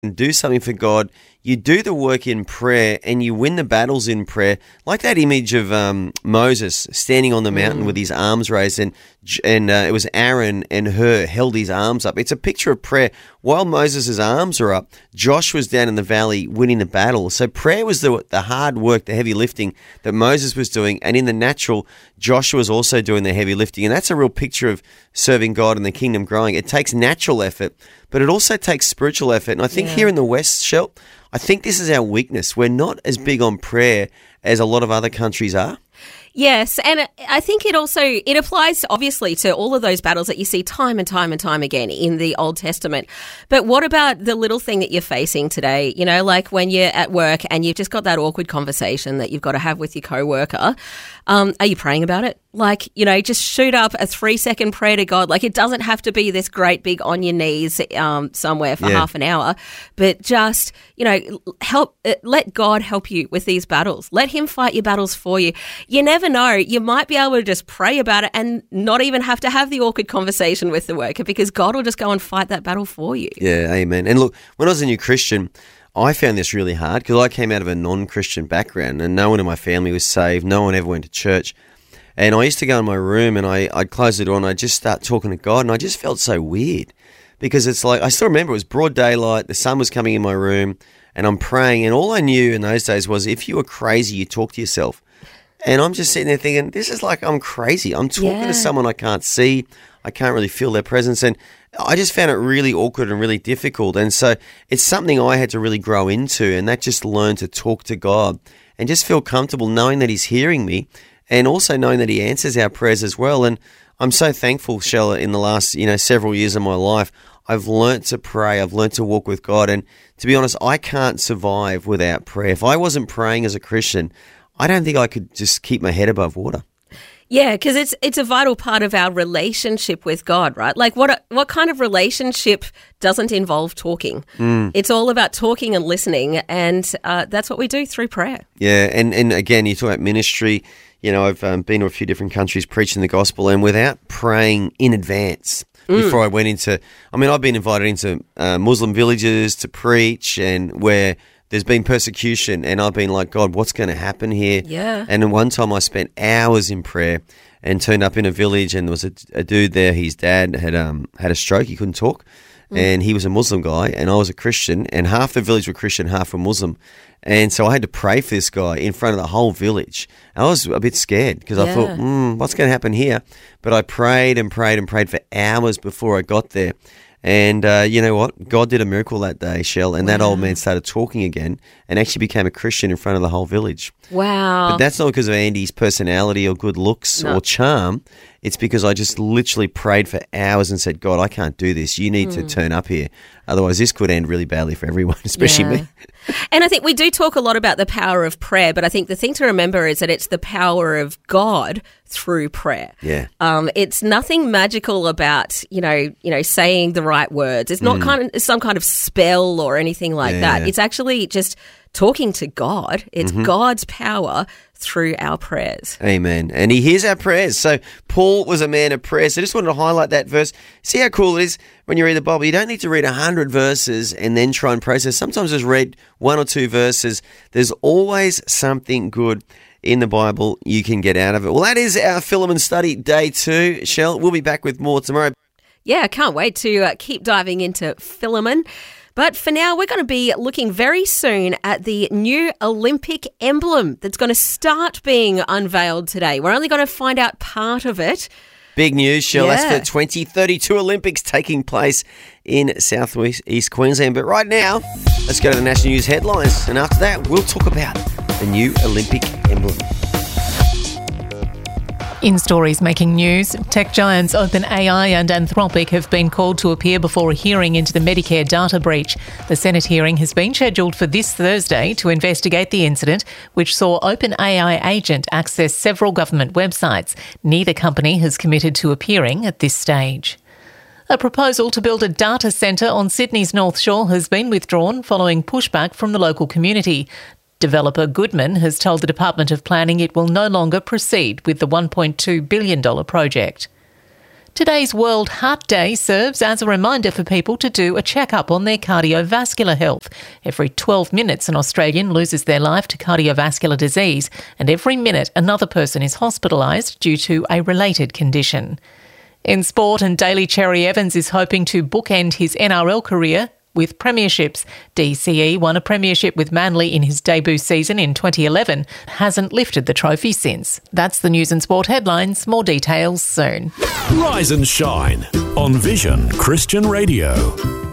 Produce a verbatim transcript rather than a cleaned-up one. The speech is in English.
and do something for God, you do the work in prayer and you win the battles in prayer. Like that image of um, Moses standing on the mountain mm. with his arms raised, and and uh, it was Aaron and Hur held his arms up. It's a picture of prayer. While Moses' arms are up, Josh was down in the valley winning the battle. So prayer was the the hard work, the heavy lifting that Moses was doing, and in the natural, Joshua was also doing the heavy lifting. And that's a real picture of serving God and the kingdom growing. It takes natural effort, but it also takes spiritual effort. And I think yeah. here in the West, Shel, I think this is our weakness. We're not as big on prayer as a lot of other countries are. Yes, and I think it also, it applies obviously to all of those battles that you see time and time and time again in the Old Testament. But what about the little thing that you're facing today? You know, like when you're at work and you've just got that awkward conversation that you've got to have with your coworker. Um, are you praying about it? Like, you know, just shoot up a three second prayer to God. Like, it doesn't have to be this great big on your knees um, somewhere for yeah. half an hour, but just, you know, help, let God help you with these battles. Let him fight your battles for you. You never know. You might be able to just pray about it and not even have to have the awkward conversation with the worker, because God will just go and fight that battle for you. Yeah, amen. And look, when I was a new Christian, I found this really hard because I came out of a non-Christian background and no one in my family was saved. No one ever went to church. And I used to go in my room and I, I'd close the door and I'd just start talking to God, and I just felt so weird because it's like, I still remember it was broad daylight, the sun was coming in my room and I'm praying, and all I knew in those days was if you were crazy, you talk to yourself. And I'm just sitting there thinking, this is like I'm crazy. I'm talking yeah. to someone I can't see. I can't really feel their presence. And I just found it really awkward and really difficult. And so it's something I had to really grow into, and that just learn to talk to God and just feel comfortable knowing that he's hearing me and also knowing that he answers our prayers as well. And I'm so thankful, Shella, in the last, you know, several years of my life, I've learnt to pray. I've learnt to walk with God. And to be honest, I can't survive without prayer. If I wasn't praying as a Christian, I don't think I could just keep my head above water. Yeah, because it's it's a vital part of our relationship with God, right? Like what what kind of relationship doesn't involve talking? Mm. It's all about talking and listening, and uh, that's what we do through prayer. Yeah, and, and again, you talk about ministry. You know, I've um, been to a few different countries preaching the gospel, and without praying in advance mm. before I went into, I mean, I've been invited into uh, Muslim villages to preach, and where there's been persecution, and I've been like, God, what's going to happen here? Yeah. And then one time I spent hours in prayer and turned up in a village, and there was a, a dude there, his dad had um had a stroke, he couldn't talk, mm. and he was a Muslim guy, and I was a Christian, and half the village were Christian, half were Muslim. And so I had to pray for this guy in front of the whole village. I was a bit scared because yeah. I thought, mm, what's going to happen here? But I prayed and prayed and prayed for hours before I got there. And uh, you know what? God did a miracle that day, Shell, and wow. that old man started talking again and actually became a Christian in front of the whole village. Wow. But that's not because of Andy's personality or good looks no. or charm. It's because I just literally prayed for hours and said, God, I can't do this. You need mm. to turn up here. Otherwise, this could end really badly for everyone, especially yeah. me. And I think we do talk a lot about the power of prayer, but I think the thing to remember is that it's the power of God through prayer. Yeah. Um, it's nothing magical about, you know, you know, saying the right words. It's not mm. kind of some kind of spell or anything like yeah. that. It's actually just talking to God. It's mm-hmm. God's power through our prayers. Amen. And he hears our prayers. So Paul was a man of prayer. So I just wanted to highlight that verse. See how cool it is when you read the Bible. You don't need to read a hundred verses and then try and process. Sometimes just read one or two verses. There's always something good in the Bible you can get out of it. Well, that is our Philemon study day two. Shell, we'll be back with more tomorrow. Yeah, I can't wait to uh, keep diving into Philemon. But for now, we're going to be looking very soon at the new Olympic emblem that's going to start being unveiled today. We're only going to find out part of it. Big news, Shell. Yeah. That's the twenty thirty-two Olympics taking place in southwest East Queensland. But right now, let's go to the national news headlines. And after that, we'll talk about the new Olympic emblem. In stories making news, tech giants OpenAI and Anthropic have been called to appear before a hearing into the Medicare data breach. The Senate hearing has been scheduled for this Thursday to investigate the incident, which saw OpenAI agent access several government websites. Neither company has committed to appearing at this stage. A proposal to build a data centre on Sydney's North Shore has been withdrawn following pushback from the local community. Developer Goodman has told the Department of Planning it will no longer proceed with the one point two billion dollars project. Today's World Heart Day serves as a reminder for people to do a checkup on their cardiovascular health. Every twelve minutes, an Australian loses their life to cardiovascular disease, and every minute another person is hospitalised due to a related condition. In sport, and Daly Cherry Evans is hoping to bookend his N R L career with premierships. D C E won a premiership with Manly in his debut season in twenty eleven, hasn't lifted the trophy since. That's the news and sport headlines. More details soon. Rise and shine on Vision Christian Radio.